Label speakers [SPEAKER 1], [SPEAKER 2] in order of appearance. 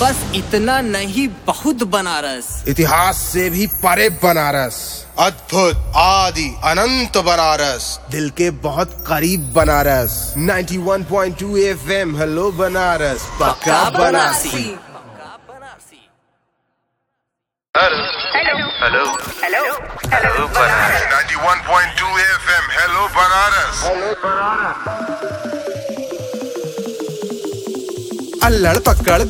[SPEAKER 1] बस इतना नहीं, बहुत बनारस।
[SPEAKER 2] इतिहास से भी परे बनारस,
[SPEAKER 3] अद्भुत आदि अनंत बनारस,
[SPEAKER 2] दिल के बहुत करीब बनारस। 91.2 FM, हेलो बनारस, पक्का Banarasi.
[SPEAKER 4] Hello Banaras.
[SPEAKER 3] 91.2 FM, hello Banaras.
[SPEAKER 2] अल्लड़ पकड़